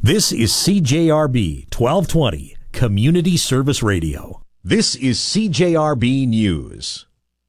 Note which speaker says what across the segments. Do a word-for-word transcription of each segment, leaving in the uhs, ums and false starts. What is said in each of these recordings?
Speaker 1: This is C J R B twelve twenty, Community Service Radio. This is C J R B News.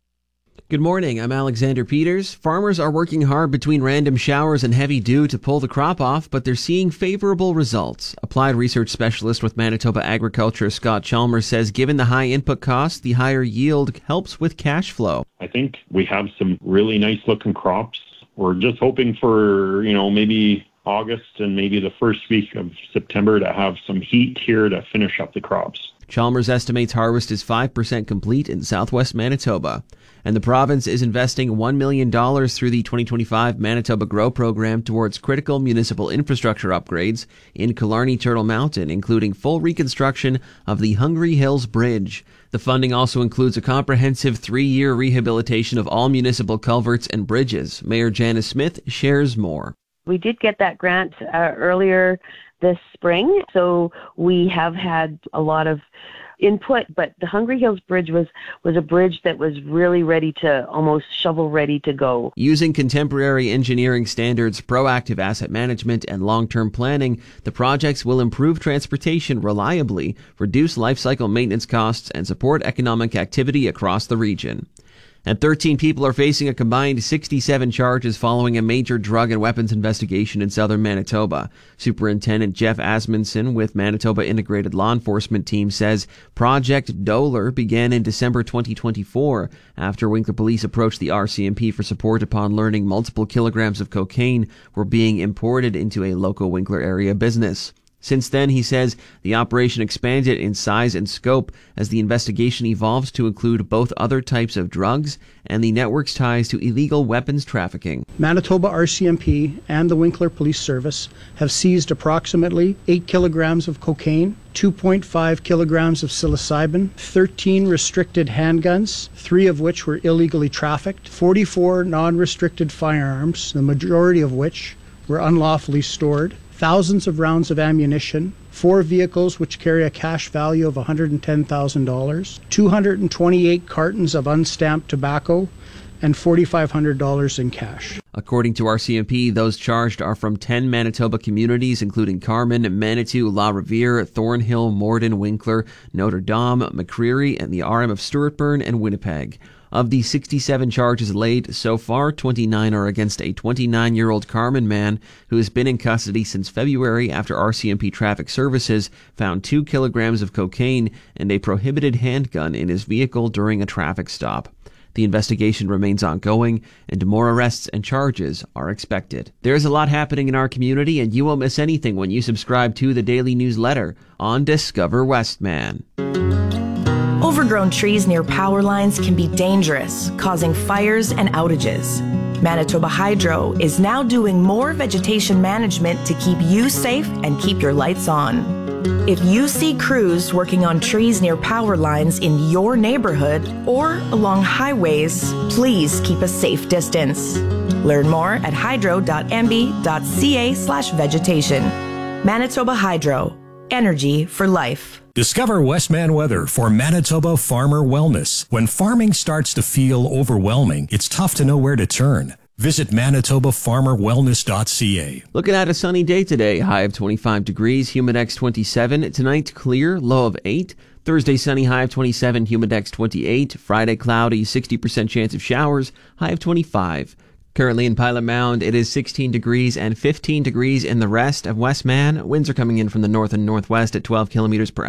Speaker 2: Good morning, I'm Alexander Peters. Farmers are working hard between random showers and heavy dew to pull the crop off, but they're seeing favorable results. Applied research specialist with Manitoba Agriculture, Scott Chalmers, says given the high input costs, the higher yield helps with cash flow.
Speaker 3: I think we have some really nice looking crops. We're just hoping for, you know, maybe August and maybe the first week of September to have some heat here to finish up the crops.
Speaker 2: Chalmers estimates harvest is five percent complete in southwest Manitoba, and the province is investing one million dollars through the twenty twenty-five Manitoba Grow program towards critical municipal infrastructure upgrades in Killarney Turtle Mountain, including full reconstruction of the Hungry Hills Bridge. The funding also includes a comprehensive three-year rehabilitation of all municipal culverts and bridges. Mayor Janice Smith shares more.
Speaker 4: We did get that grant uh, earlier this spring, so we have had a lot of input, but the Hungry Hills Bridge was, was a bridge that was really ready to, almost shovel ready to go.
Speaker 2: Using contemporary engineering standards, proactive asset management, and long-term planning, the projects will improve transportation reliably, reduce life cycle maintenance costs, and support economic activity across the region. And thirteen people are facing a combined sixty-seven charges following a major drug and weapons investigation in southern Manitoba. Superintendent Jeff Asmundson with Manitoba Integrated Law Enforcement Team says Project Doler began in December twenty twenty-four after Winkler Police approached the R C M P for support upon learning multiple kilograms of cocaine were being imported into a local Winkler area business. Since then, he says, the operation expanded in size and scope as the investigation evolves to include both other types of drugs and the network's ties to illegal weapons trafficking.
Speaker 5: Manitoba R C M P and the Winkler Police Service have seized approximately eight kilograms of cocaine, two point five kilograms of psilocybin, thirteen restricted handguns, three of which were illegally trafficked, forty-four non-restricted firearms, the majority of which were unlawfully stored, thousands of rounds of ammunition, four vehicles which carry a cash value of one hundred ten thousand dollars, two hundred twenty-eight cartons of unstamped tobacco, and four thousand five hundred dollars in cash.
Speaker 2: According to R C M P, those charged are from ten Manitoba communities, including Carman, Manitou, La Riviere, Thornhill, Morden, Winkler, Notre Dame, McCreary, and the R M of Stewartburn and Winnipeg. Of the sixty-seven charges laid so far, twenty-nine are against a twenty-nine-year-old Carman man who has been in custody since February after R C M P Traffic Services found two kilograms of cocaine and a prohibited handgun in his vehicle during a traffic stop. The investigation remains ongoing, and more arrests and charges are expected. There's a lot happening in our community, and you won't miss anything when you subscribe to the daily newsletter on Discover Westman.
Speaker 6: Overgrown trees near power lines can be dangerous, causing fires and outages. Manitoba Hydro is now doing more vegetation management to keep you safe and keep your lights on. If you see crews working on trees near power lines in your neighborhood or along highways, please keep a safe distance. Learn more at hydro.mb.ca slash vegetation. Manitoba Hydro. Energy for life.
Speaker 1: Discover Westman weather for Manitoba Farmer Wellness. When farming starts to feel overwhelming, it's tough to know where to turn. Visit manitoba farmer wellness dot c a.
Speaker 2: Looking at a sunny day today, high of twenty-five degrees, Humidex twenty-seven. Tonight, clear, low of eight. Thursday, sunny, high of twenty-seven, Humidex twenty-eight. Friday, cloudy, sixty percent chance of showers, high of twenty-five. Currently in Pilot Mound, it is sixteen degrees and fifteen degrees in the rest of Westman. Winds are coming in from the north and northwest at twelve kilometers per hour.